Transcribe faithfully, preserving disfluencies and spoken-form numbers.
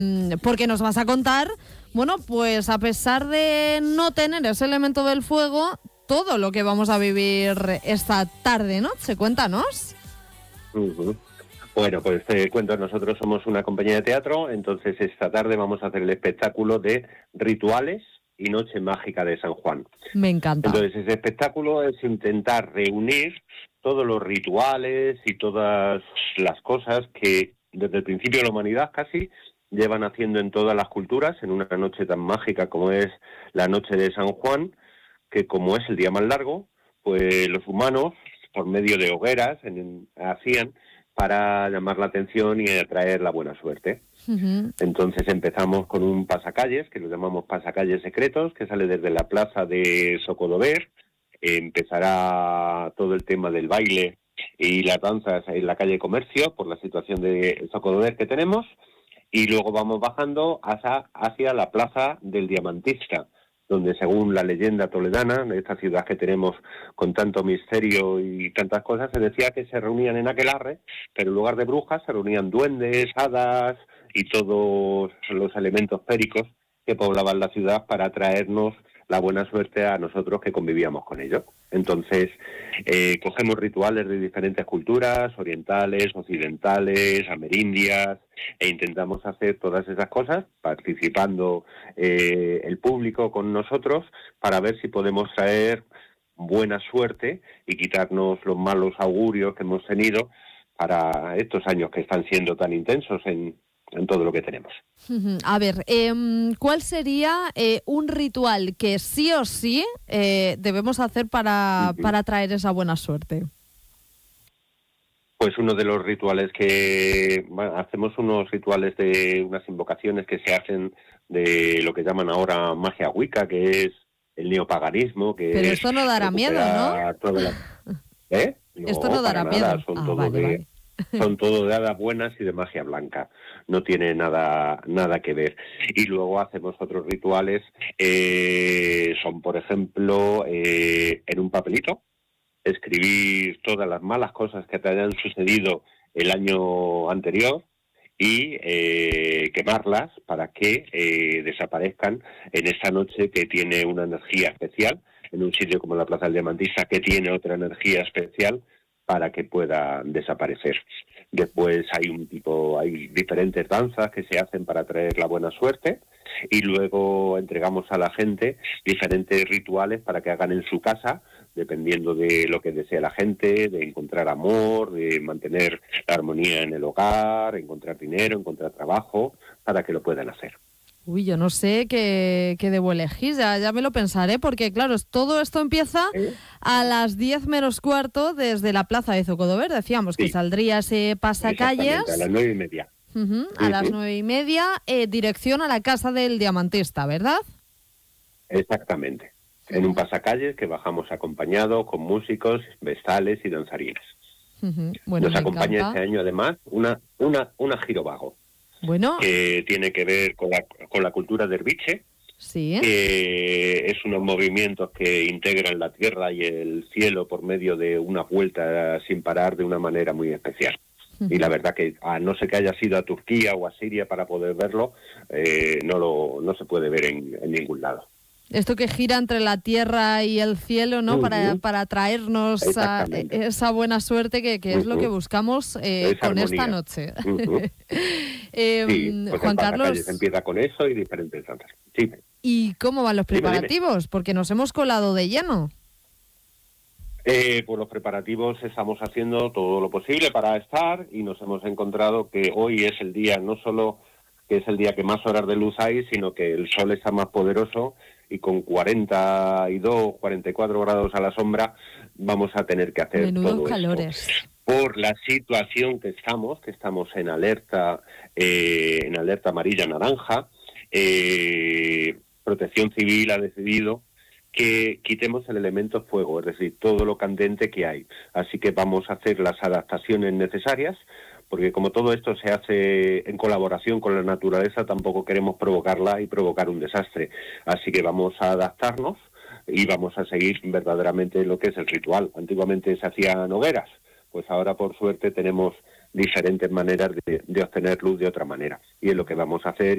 porque nos vas a contar, bueno, pues a pesar de no tener ese elemento del fuego, todo lo que vamos a vivir esta tarde-noche. Cuéntanos. Uh-huh. Bueno, pues te cuento, nosotros somos una compañía de teatro, entonces esta tarde vamos a hacer el espectáculo de Rituales y Noche Mágica de San Juan. Me encanta. Entonces ese espectáculo es intentar reunir todos los rituales y todas las cosas que desde el principio de la humanidad casi llevan haciendo en todas las culturas, en una noche tan mágica como es la noche de San Juan, que como es el día más largo, pues los humanos, por medio de hogueras, en, hacían para llamar la atención y atraer la buena suerte. Uh-huh. Entonces empezamos con un pasacalles, que lo llamamos pasacalles secretos, que sale desde la plaza de Zocodover. Eh, empezará todo el tema del baile y las danzas en la calle Comercio, por la situación de Zocodover que tenemos, y luego vamos bajando hacia, hacia la plaza del Diamantista, donde según la leyenda toledana, de esta ciudad que tenemos con tanto misterio y tantas cosas, se decía que se reunían en aquelarre, pero en lugar de brujas se reunían duendes, hadas y todos los elementos féricos que poblaban la ciudad para traernos la buena suerte a nosotros que convivíamos con ellos. Entonces, eh, cogemos rituales de diferentes culturas, orientales, occidentales, amerindias, e intentamos hacer todas esas cosas, participando eh, el público con nosotros, para ver si podemos traer buena suerte y quitarnos los malos augurios que hemos tenido para estos años que están siendo tan intensos en en todo lo que tenemos. A ver, eh, ¿cuál sería eh, un ritual que sí o sí eh, debemos hacer para, uh-huh. para traer esa buena suerte? Pues uno de los rituales que... Bueno, hacemos unos rituales de unas invocaciones que se hacen de lo que llaman ahora magia wicca, que es el neopaganismo. Que Pero esto no dará miedo, ¿no? La... ¿Eh? No, esto no dará nada. miedo. Son ah, todo vale, de... vale. Son todo de hadas buenas y de magia blanca, no tiene nada nada que ver. Y luego hacemos otros rituales, eh, son por ejemplo, eh, en un papelito, escribir todas las malas cosas que te hayan sucedido el año anterior y eh, quemarlas para que eh, desaparezcan en esta noche que tiene una energía especial, en un sitio como la Plaza del Diamantista que tiene otra energía especial, para que pueda desaparecer. Después hay un tipo, hay diferentes danzas que se hacen para traer la buena suerte y luego entregamos a la gente diferentes rituales para que hagan en su casa, dependiendo de lo que desea la gente, de encontrar amor, de mantener la armonía en el hogar, encontrar dinero, encontrar trabajo, para que lo puedan hacer. Uy, yo no sé qué, qué debo elegir, ya, ya me lo pensaré, porque claro, todo esto empieza ¿Eh? a las diez menos cuarto desde la plaza de Zocodover, decíamos sí. que saldría ese pasacalles. A las nueve y media. Uh-huh, a uh-huh. las nueve y media, eh, dirección a la casa del Diamantista, ¿verdad? Exactamente, uh-huh. en un pasacalles que bajamos acompañado con músicos, vestales y danzarines. Uh-huh. Bueno, Nos acompaña encanta. Este año además una, una, una girovago. Bueno. Que tiene que ver con la, con la cultura derviche, sí. que es unos movimientos que integran la tierra y el cielo por medio de una vuelta sin parar de una manera muy especial. Uh-huh. Y la verdad que a no ser que haya sido a Turquía o a Siria para poder verlo, eh, no lo no se puede ver en, en ningún lado. Esto que gira entre la tierra y el cielo, ¿no? Uh-huh. Para, para traernos a esa buena suerte que, que uh-huh. es lo que buscamos eh, con armonía. Esta noche. Uh-huh. eh, sí, pues Juan Carlos. Empieza con eso y diferentes danzas. Sí. ¿Y cómo van los preparativos? Dime, dime. Porque nos hemos colado de lleno. Eh, pues los preparativos estamos haciendo todo lo posible para estar y nos hemos encontrado que hoy es el día, no solo que es el día que más horas de luz hay, sino que el sol está más poderoso y con cuarenta y dos, cuarenta y cuatro grados a la sombra vamos a tener que hacer Menudos todo calores. esto. Por la situación que estamos, que estamos en alerta, eh, en alerta amarilla-naranja, eh, Protección Civil ha decidido que quitemos el elemento fuego, es decir, todo lo candente que hay. Así que vamos a hacer las adaptaciones necesarias, porque como todo esto se hace en colaboración con la naturaleza, tampoco queremos provocarla y provocar un desastre. Así que vamos a adaptarnos y vamos a seguir verdaderamente lo que es el ritual. Antiguamente se hacían hogueras, pues ahora por suerte tenemos diferentes maneras de, de obtener luz de otra manera. Y es lo que vamos a hacer.